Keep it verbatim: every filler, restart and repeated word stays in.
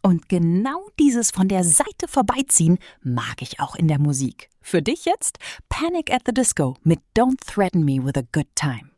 Und genau dieses von der Seite vorbeiziehen mag ich auch in der Musik. Für dich jetzt Panic at the Disco mit Don't Threaten Me with a Good Time.